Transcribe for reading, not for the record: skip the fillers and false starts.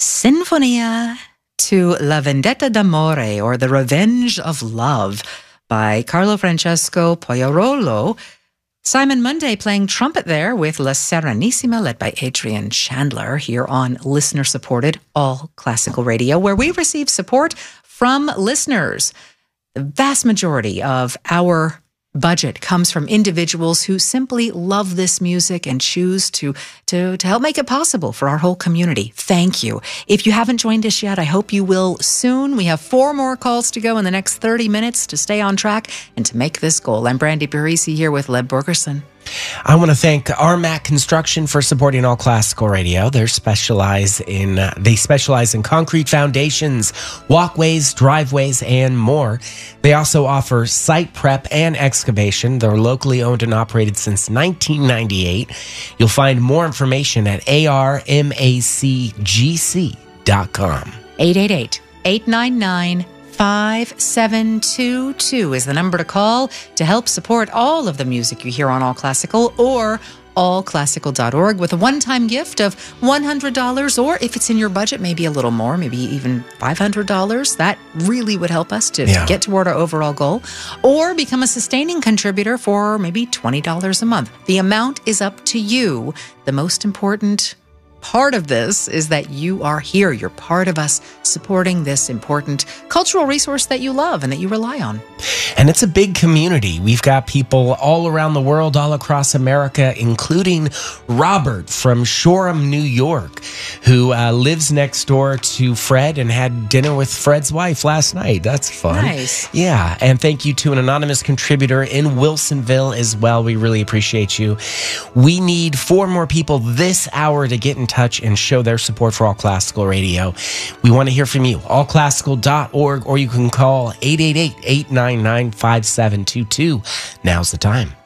Sinfonia to La Vendetta d'Amore, or The Revenge of Love, by Carlo Francesco Poiarolo. Simon Monday playing trumpet there with La Serenissima, led by Adrian Chandler, here on listener-supported All Classical Radio, where we receive support from listeners. The vast majority of our budget comes from individuals who simply love this music and choose to help make it possible for our whole community. Thank you. If you haven't joined us yet, I hope you will soon. We have 4 more calls to go in the next 30 minutes to stay on track and to make this goal. I'm Brandy Parisi here with Leb Bergerson. I want to thank RMAC Construction for supporting All Classical Radio. They specialize in concrete foundations, walkways, driveways, and more. They also offer site prep and excavation. They're locally owned and operated since 1998. You'll find more information at armacgc.com. 888-899-5722 is the number to call to help support all of the music you hear on All Classical, or allclassical.org with a one-time gift of $100, or if it's in your budget, maybe a little more, maybe even $500. That really would help us to get toward our overall goal. Or become a sustaining contributor for maybe $20 a month. The amount is up to you. The most important part of this is that you are here. You're part of us supporting this important cultural resource that you love and that you rely on. And it's a big community. We've got people all around the world, all across America, including Robert from Shoreham, New York, who lives next door to Fred and had dinner with Fred's wife last night. That's fun. Nice. Yeah. And thank you to an anonymous contributor in Wilsonville as well. We really appreciate you. We need 4 more people this hour to get in touch and show their support for All Classical Radio. We want to hear from you. allclassical.org, or you can call 888-899-5722. Now's the time.